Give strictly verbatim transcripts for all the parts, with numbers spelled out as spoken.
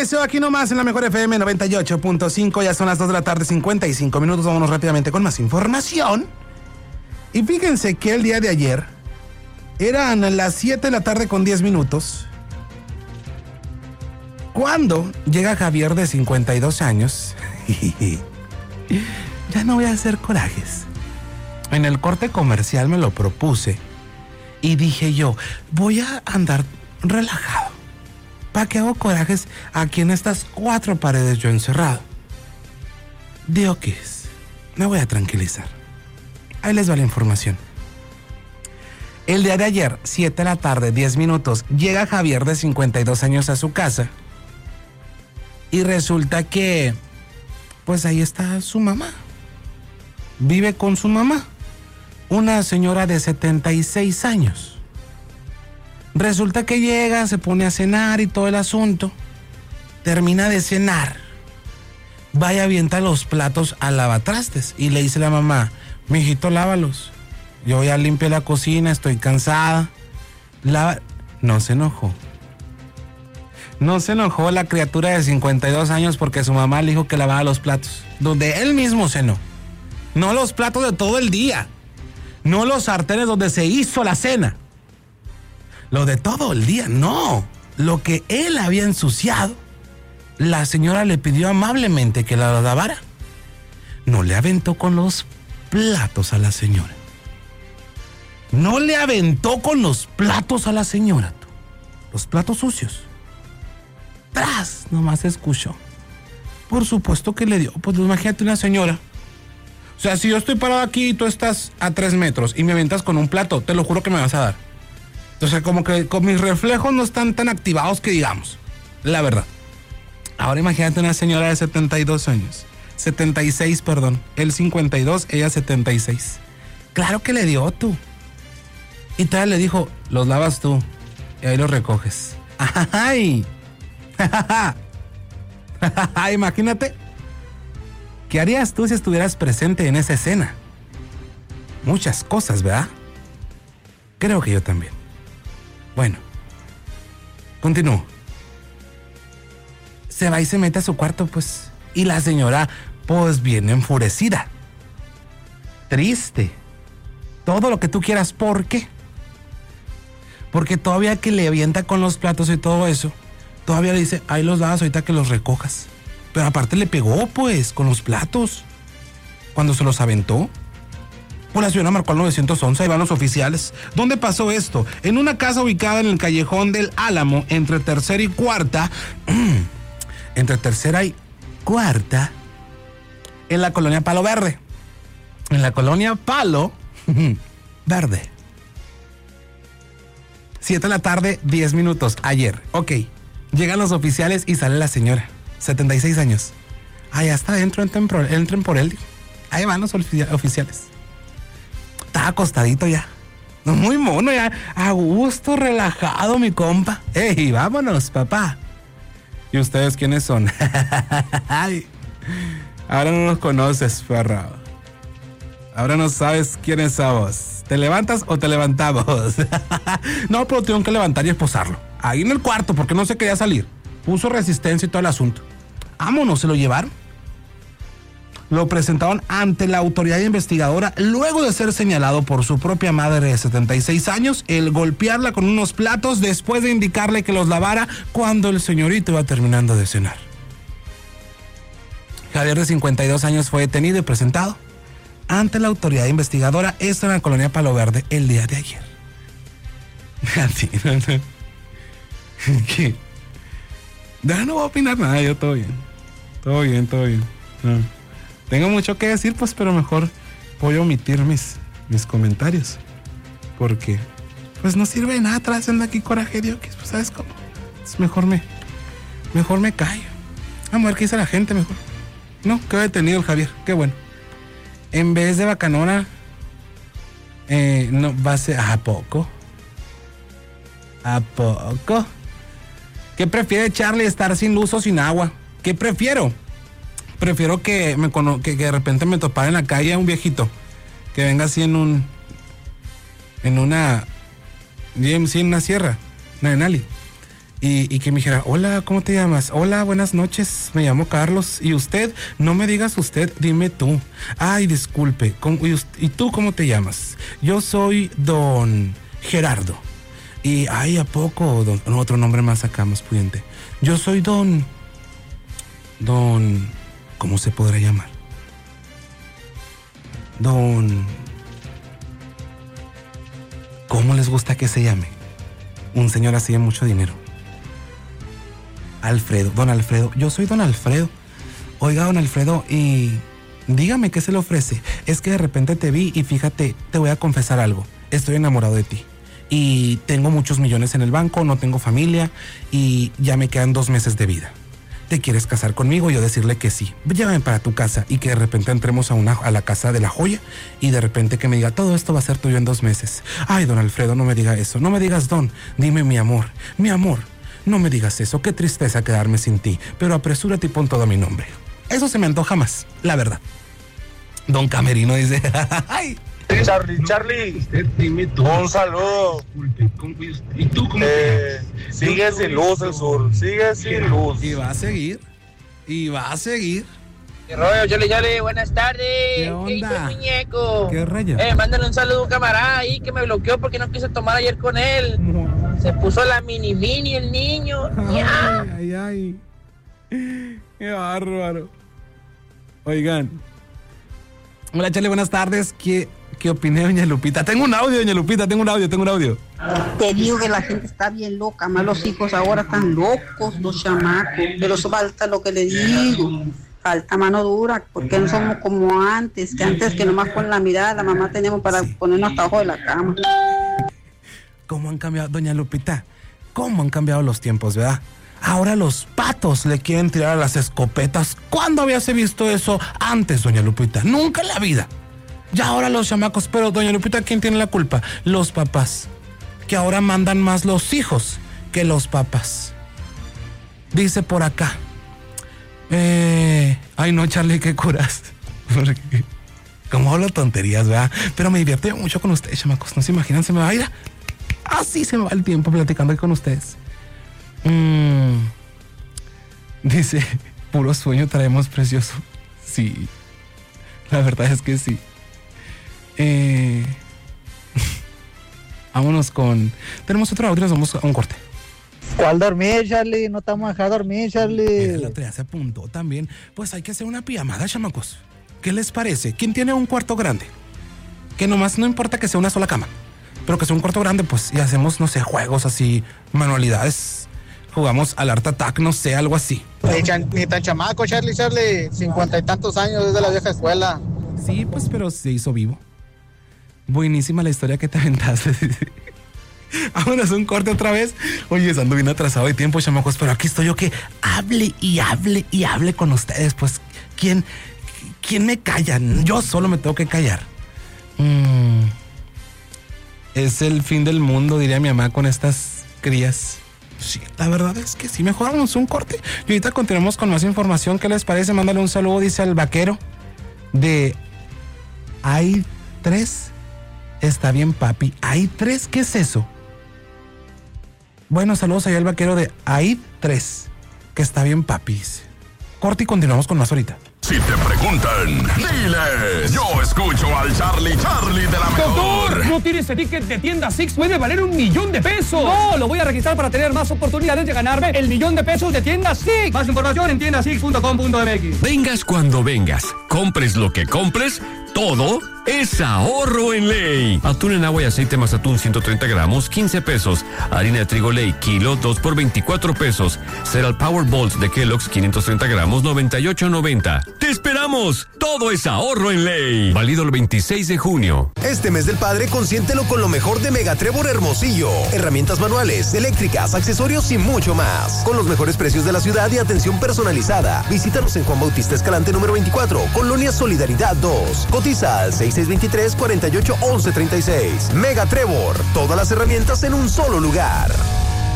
regreso aquí nomás en la Mejor F M noventa y ocho punto cinco. Ya son las dos de la tarde, cincuenta y cinco minutos. Vámonos rápidamente con más información. Y fíjense que el día de ayer eran las siete de la tarde con diez minutos cuando llega Javier de cincuenta y dos años. Ya no voy a hacer corajes. En el corte comercial me lo propuse y dije yo, voy a andar relajado. ¿Para qué hago corajes aquí en estas cuatro paredes yo encerrado? Digo que es, me voy a tranquilizar. Ahí les va la información. El día de ayer, siete de la tarde, diez minutos, llega Javier de cincuenta y dos años a su casa y resulta que, pues ahí está su mamá. Vive con su mamá, una señora de setenta y seis años. Resulta que llega, se pone a cenar y todo el asunto. Termina de cenar. Vaya, avienta los platos al lavatrastes y le dice a la mamá, mijito, lávalos. Yo ya limpié la cocina, estoy cansada. Lava... No se enojó. No se enojó la criatura de cincuenta y dos años porque su mamá le dijo que lavaba los platos, donde él mismo cenó. No los platos de todo el día. No los sartenes donde se hizo la cena. Lo de todo el día, no. Lo que él había ensuciado, la señora le pidió amablemente que la lavara. No le aventó con los platos a la señora. No le aventó con los platos a la señora. Tú. Los platos sucios. Tras, nomás escuchó. Por supuesto que le dio. Pues imagínate una señora. O sea, si yo estoy parado aquí y tú estás a tres metros y me aventas con un plato, te lo juro que me vas a dar. Entonces, como que con mis reflejos no están tan activados que digamos. La verdad. Ahora imagínate una señora de setenta y dos años. setenta y seis, perdón. Él cincuenta y dos, ella setenta y seis. Claro que le dio tú. Y tal le dijo, los lavas tú. Y ahí los recoges. ¡Ay! Imagínate. ¿Qué harías tú si estuvieras presente en esa escena? Muchas cosas, ¿verdad? Creo que yo también. Bueno, continúo. Se va y se mete a su cuarto, pues. Y la señora, pues, viene enfurecida. Triste. Todo lo que tú quieras. ¿Por qué? Porque todavía que le avienta con los platos y todo eso, todavía le dice, ahí los lavas ahorita que los recojas. Pero aparte le pegó, pues, con los platos. Cuando se los aventó. Pues la señora marcó al nueve once, ahí van los oficiales. ¿Dónde pasó esto? En una casa ubicada en el callejón del Álamo, entre tercera y cuarta. entre tercera y cuarta. En la colonia Palo Verde. En la colonia Palo Verde. siete de la tarde, diez minutos. Ayer. Ok. Llegan los oficiales y sale la señora. setenta y seis años. Ah, ya está adentro, entren por, entren por él. Ahí van los oficiales. Está acostadito ya. Muy mono ya. A gusto, relajado, mi compa. ¡Ey, vámonos, papá! ¿Y ustedes quiénes son? Ahora no nos conoces, perro. Ahora no sabes quiénes somos. ¿Te levantas o te levantamos? No, pero tengo que levantar y esposarlo. Ahí en el cuarto, porque no se quería salir. Puso resistencia y todo el asunto. Vámonos, se lo llevaron. Lo presentaron ante la autoridad investigadora luego de ser señalado por su propia madre de setenta y seis años el golpearla con unos platos después de indicarle que los lavara cuando el señorito iba terminando de cenar. Javier de cincuenta y dos años fue detenido y presentado ante la autoridad investigadora, esto en la colonia Palo Verde, el día de ayer. ¿Qué? No, no voy a opinar nada, yo todo bien. Todo bien, todo bien. No. Tengo mucho que decir, pues, pero mejor voy a omitir mis, mis comentarios. Porque, pues, no sirve de nada haciendo aquí coraje, Dios, pues, ¿sabes cómo? Es mejor me, mejor me callo. Vamos a ver qué dice la gente mejor. No, quedó detenido el Javier, qué bueno. En vez de Bacanora, eh, no, va a ser, ¿a poco? ¿A poco? ¿Qué prefiere Charlie, estar sin luz o sin agua? ¿Qué prefiero? Prefiero que, me cono- que, que de repente me topara en la calle un viejito que venga así en un en una sí, en una sierra, una Denali, Y, y que me dijera, hola, ¿cómo te llamas? Hola, buenas noches, me llamo Carlos. Y usted, no me digas usted, dime tú. Ay, disculpe, ¿cómo, y, usted, ¿y tú cómo te llamas? Yo soy don Gerardo. Y, ay, ¿a poco? Don, no, otro nombre más acá, más pudiente. Yo soy don... Don... ¿Cómo se podrá llamar? Don... ¿Cómo les gusta que se llame? Un señor así de mucho dinero. Alfredo, don Alfredo. Yo soy don Alfredo. Oiga, don Alfredo, y dígame qué se le ofrece. Es que de repente te vi y fíjate, te voy a confesar algo. Estoy enamorado de ti. Y tengo muchos millones en el banco, no tengo familia y ya me quedan dos meses de vida. ¿Te quieres casar conmigo? Yo decirle que sí. Llévame para tu casa y que de repente entremos a, una, a la casa de la joya y de repente que me diga, todo esto va a ser tuyo en dos meses. Ay, don Alfredo, no me diga eso. No me digas don, dime mi amor, mi amor. No me digas eso, qué tristeza quedarme sin ti, pero apresúrate y pon todo a mi nombre. Eso se me antoja más, la verdad. Don Camerino dice, ¡ay! Charlie, Charlie, usted, dime tú. Un saludo. ¿Y tú cómo eh, te Sigue sin luz el sur, sigue sin luz. Y va a seguir, y va a seguir. ¿Qué rollo, Charlie, Charlie? Buenas tardes. ¿Qué onda? ¿Qué muñeco? ¿Qué rayo? Eh, mándale un saludo a un camarada ahí que me bloqueó porque no quise tomar ayer con él. Se puso la mini mini el niño. Ay, ay, ay. Qué bárbaro. Oigan. Hola, Charlie, buenas tardes. ¿Qué, qué opiné, doña Lupita? Tengo un audio, doña Lupita, tengo un audio, tengo un audio. Te digo que la gente está bien loca, más los hijos ahora están locos, los chamacos, pero eso falta lo que le digo. Falta mano dura, porque no somos como antes, que antes que nomás con la mirada la mamá teníamos para sí. ponernos hasta abajo de la cama. ¿Cómo han cambiado, doña Lupita? ¿Cómo han cambiado los tiempos, verdad? Ahora los patos le quieren tirar a las escopetas. ¿Cuándo habíase visto eso antes, doña Lupita? Nunca en la vida. Ya ahora los chamacos, pero doña Lupita, ¿quién tiene la culpa? Los papás, que ahora mandan más los hijos que los papás. Dice por acá. Eh, ay no, Charlie, qué curas. Como hablo tonterías, ¿verdad? Pero me divierte mucho con ustedes, chamacos. No se imaginan, se me va a ir. Así se me va el tiempo platicando con ustedes. Mm. Dice, puro sueño traemos, precioso. Sí, la verdad es que sí. Eh, vámonos con... Tenemos otro audio, nos vamos a un corte. ¿Cuál dormir, Charlie? No estamos a dejar dormir, Charlie. Mira, la otra ya se apuntó también. Pues hay que hacer una pijamada, chamacos. ¿Qué les parece? ¿Quién tiene un cuarto grande? Que nomás no importa que sea una sola cama, pero que sea un cuarto grande, pues, y hacemos, no sé, juegos así, manualidades. Jugamos al Art Attack, no sé, algo así. Ni, chan, ni tan chamaco, Charlie, Charlie. Cincuenta y tantos años desde la vieja escuela. Sí, pues, pero se hizo vivo. Buenísima la historia que te aventaste. Vámonos un corte otra vez. Oye, ando bien atrasado de tiempo, chamacos, pero aquí estoy yo que hable y hable y hable con ustedes. Pues, ¿quién, quién me calla? Yo solo me tengo que callar. Mm. Es el fin del mundo, diría mi mamá, con estas crías. Sí, la verdad es que sí. Mejor vámonos un corte y ahorita continuamos con más información. ¿Qué les parece? Mándale un saludo, dice al vaquero de Hay tres. Está bien, papi. ¿Hay tres? ¿Qué es eso? Bueno, saludos allá al vaquero de Hay tres. Que está bien, papi. Corte y continuamos con más ahorita. Si te preguntan, dile, yo escucho al Charlie Charlie de la mejor. Doctor, no tiene ese ticket de tienda Six, puede valer un millón de pesos. No, lo voy a registrar para tener más oportunidades de ganarme el millón de pesos de tienda Six. Más información en tienda six punto com punto m x. Vengas cuando vengas, compres lo que compres, todo es ahorro en Ley. Atún en agua y aceite más atún ciento treinta gramos, quince pesos. Harina de trigo Ley, kilo, dos por veinticuatro pesos. Cereal Power Balls de Kellogg's, quinientos treinta gramos, noventa y ocho noventa. ¡Te esperamos! Todo es ahorro en Ley. Válido el veintiséis de junio. Este mes del padre, consiéntelo con lo mejor de Mega Trébol Hermosillo. Herramientas manuales, eléctricas, accesorios y mucho más. Con los mejores precios de la ciudad y atención personalizada. Visítanos en Juan Bautista Escalante número veinticuatro, Colonia Solidaridad dos. Cotiza al seis seis dos tres, cuatro ocho, once treinta y seis. Mega Trébol, todas las herramientas en un solo lugar.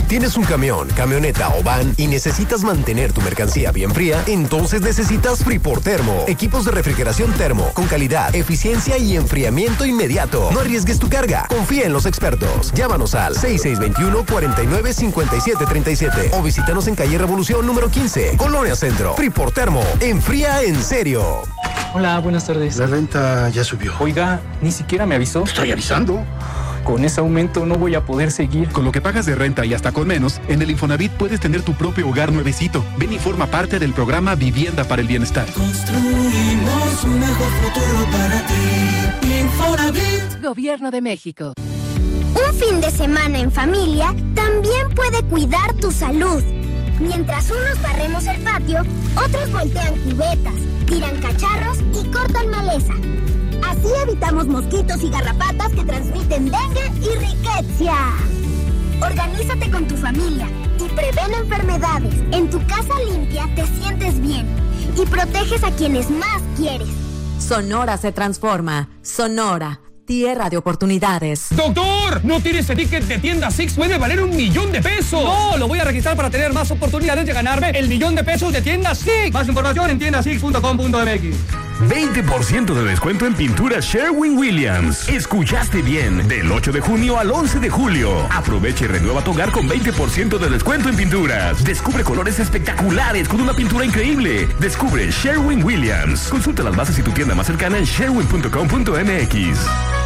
¿Tienes un camión, camioneta o van y necesitas mantener tu mercancía bien fría? Entonces necesitas Freeport Termo. Equipos de refrigeración termo con calidad, eficiencia y enfriamiento inmediato. No arriesgues tu carga. Confía en los expertos. Llámanos al seis seis dos uno, cuatro nueve, cinco siete tres siete o visítanos en calle Revolución número quince, Colonia Centro. Freeport Termo. Enfría en serio. Hola, buenas tardes. La renta ya subió. Oiga, ni siquiera me avisó. Estoy avisando. Con ese aumento no voy a poder seguir. Con lo que pagas de renta y hasta con menos, en el Infonavit puedes tener tu propio hogar nuevecito. Ven y forma parte del programa Vivienda para el Bienestar. Construimos un mejor futuro para ti. Infonavit. Gobierno de México. Un fin de semana en familia también puede cuidar tu salud. Mientras unos barremos el patio, otros voltean cubetas, tiran cacharros y cortan maleza. Así evitamos mosquitos y garrapatas que transmiten dengue y riqueza. Organízate con tu familia y prevén enfermedades. En tu casa limpia te sientes bien y proteges a quienes más quieres. Sonora se transforma. Sonora. Tierra de oportunidades. ¡Doctor! ¿No tiene ese ticket de tienda Six? ¡Puede valer un millón de pesos! ¡No! Lo voy a registrar para tener más oportunidades de ganarme el millón de pesos de tienda Six. Más información en tienda six punto com punto m x. veinte por ciento de descuento en pintura Sherwin-Williams. Escuchaste bien. Del ocho de junio al once de julio. Aprovecha y renueva tu hogar con veinte por ciento de descuento en pinturas. Descubre colores espectaculares con una pintura increíble. Descubre Sherwin-Williams. Consulta las bases y tu tienda más cercana en sherwin punto com punto m x.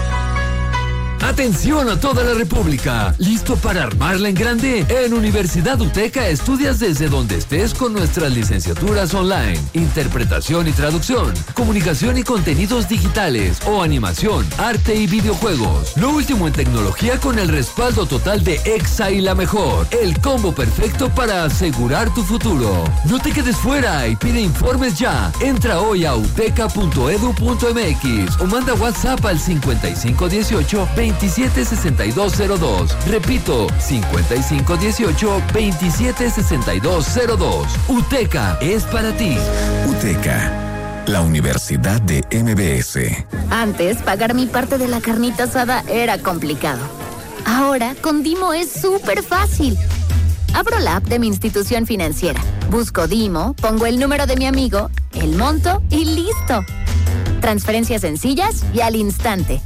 Atención a toda la República. ¿Listo para armarla en grande? En Universidad UTECA estudias desde donde estés con nuestras licenciaturas online, interpretación y traducción, comunicación y contenidos digitales o animación, arte y videojuegos. Lo último en tecnología con el respaldo total de EXA y La Mejor. El combo perfecto para asegurar tu futuro. No te quedes fuera y pide informes ya. Entra hoy a uteca punto edu punto m x o manda WhatsApp al cincuenta y cinco dieciocho veintisiete sesenta y dos cero dos. Repito, cincuenta y cinco dieciocho veintisiete sesenta y dos cero dos. UTECA es para ti. UTECA, la Universidad de M B S. Antes, pagar mi parte de la carnita asada era complicado. Ahora, con Dimo es súper fácil. Abro la app de mi institución financiera, busco Dimo, pongo el número de mi amigo, el monto y listo. Transferencias sencillas y al instante.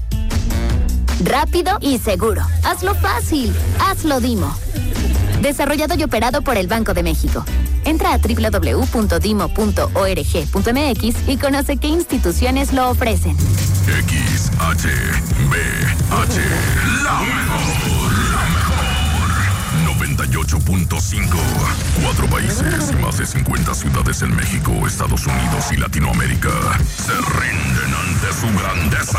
Rápido y seguro. Hazlo fácil. Hazlo Dimo. Desarrollado y operado por el Banco de México. Entra a doble u doble u doble u punto dimo punto org punto m x y conoce qué instituciones lo ofrecen. X H B H, la mejor, la mejor. noventa y ocho punto cinco. Cuatro países y más de cincuenta ciudades en México, Estados Unidos y Latinoamérica se rinden ante su grandeza.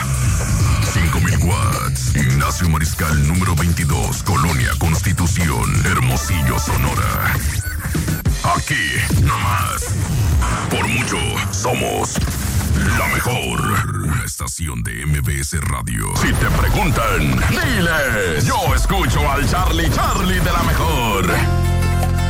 cinco mil watts. Ignacio Mariscal, número veintidós, Colonia Constitución, Hermosillo, Sonora. Aquí, nomás. Por mucho, somos la mejor estación de M B S Radio. Si te preguntan, dile